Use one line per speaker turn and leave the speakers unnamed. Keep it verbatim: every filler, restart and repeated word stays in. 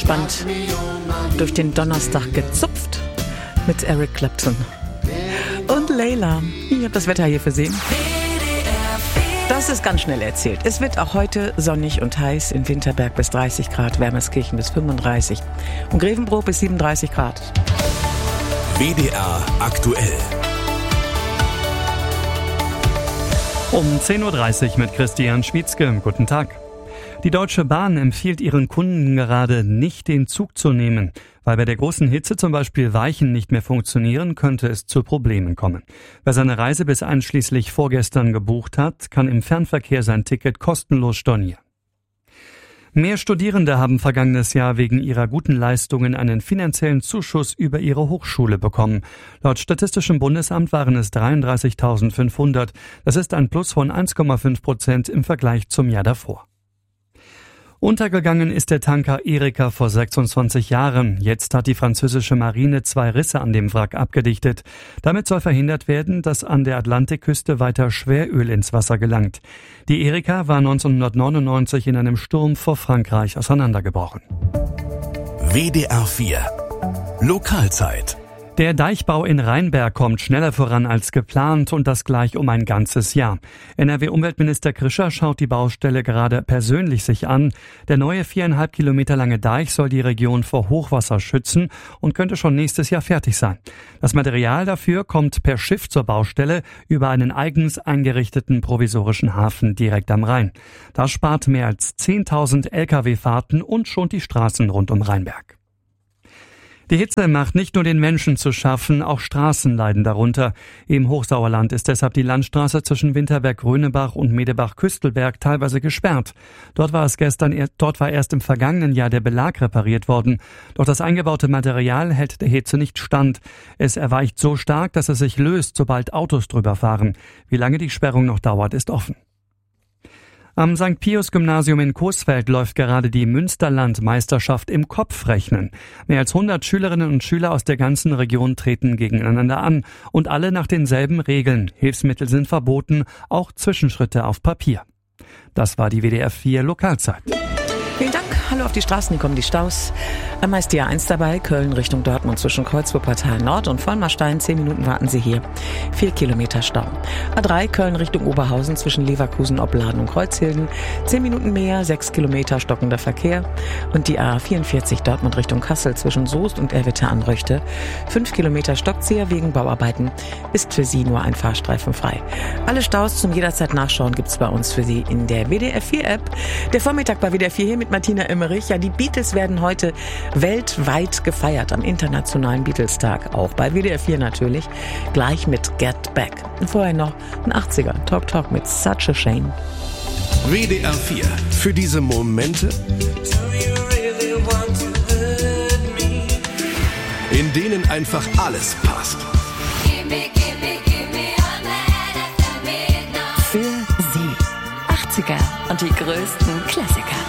entspannt durch den Donnerstag gezupft mit Eric Clapton und Layla. Ich habe das Wetter hier für Sie. Das ist ganz schnell erzählt. Es wird auch heute sonnig und heiß, in Winterberg bis dreißig Grad, Wermelskirchen bis fünfunddreißig und Grevenbroich bis siebenunddreißig Grad.
W D R aktuell.
Um zehn Uhr dreißig mit Christian Schwietzke. Guten Tag. Die Deutsche Bahn empfiehlt ihren Kunden gerade nicht, den Zug zu nehmen. Weil bei der großen Hitze zum Beispiel Weichen nicht mehr funktionieren, könnte es zu Problemen kommen. Wer seine Reise bis einschließlich vorgestern gebucht hat, kann im Fernverkehr sein Ticket kostenlos stornieren. Mehr Studierende haben vergangenes Jahr wegen ihrer guten Leistungen einen finanziellen Zuschuss über ihre Hochschule bekommen. Laut Statistischem Bundesamt waren es dreiunddreißigtausendfünfhundert. Das ist ein Plus von eins Komma fünf Prozent im Vergleich zum Jahr davor. Untergegangen ist der Tanker Erika vor sechsundzwanzig Jahren. Jetzt hat die französische Marine zwei Risse an dem Wrack abgedichtet. Damit soll verhindert werden, dass an der Atlantikküste weiter Schweröl ins Wasser gelangt. Die Erika war neunzehnhundertneunundneunzig in einem Sturm vor Frankreich auseinandergebrochen.
W D R vier Lokalzeit.
Der Deichbau in Rheinberg kommt schneller voran als geplant und das gleich um ein ganzes Jahr. N R W-Umweltminister Krischer schaut die Baustelle gerade persönlich sich an. Der neue viereinhalb Kilometer lange Deich soll die Region vor Hochwasser schützen und könnte schon nächstes Jahr fertig sein. Das Material dafür kommt per Schiff zur Baustelle über einen eigens eingerichteten provisorischen Hafen direkt am Rhein. Das spart mehr als zehntausend L K W-Fahrten und schont die Straßen rund um Rheinberg. Die Hitze macht nicht nur den Menschen zu schaffen, auch Straßen leiden darunter. Im Hochsauerland ist deshalb die Landstraße zwischen Winterberg-Grönebach und Medebach-Küstelberg teilweise gesperrt. Dort war es gestern, dort war erst im vergangenen Jahr der Belag repariert worden. Doch das eingebaute Material hält der Hitze nicht stand. Es erweicht so stark, dass es sich löst, sobald Autos drüber fahren. Wie lange die Sperrung noch dauert, ist offen. Am Sankt Pius-Gymnasium in Coesfeld läuft gerade die Münsterland-Meisterschaft im Kopfrechnen. Mehr als hundert Schülerinnen und Schüler aus der ganzen Region treten gegeneinander an. Und alle nach denselben Regeln. Hilfsmittel sind verboten, auch Zwischenschritte auf Papier. Das war die W D R vier Lokalzeit.
Vielen Dank. Hallo auf die Straßen, hier kommen die Staus. Einmal ist die A eins dabei, Köln Richtung Dortmund zwischen Kreuzwuppertal Nord und Vollmarstein. Zehn Minuten warten Sie hier. Vier Kilometer Stau. A drei Köln Richtung Oberhausen zwischen Leverkusen, Opladen und Kreuzhilden. Zehn Minuten mehr, sechs Kilometer stockender Verkehr. Und die A vierundvierzig Dortmund Richtung Kassel zwischen Soest und Erwitter an Röchte. Fünf Kilometer Stockzieher wegen Bauarbeiten. Ist für Sie nur ein Fahrstreifen frei. Alle Staus zum jederzeit Nachschauen gibt's bei uns für Sie in der W D R vier App. Der Vormittag bei W D R vier hier mit Martina Emmerich. Ja, die Beatles werden heute weltweit gefeiert am Internationalen Beatles-Tag. Auch bei W D R vier natürlich. Gleich mit Get Back. Und vorher noch ein achtziger Talk Talk mit Such a Shame.
W D R vier. Für diese Momente, in denen einfach alles passt.
Für Sie. achtziger und die größten Klassiker.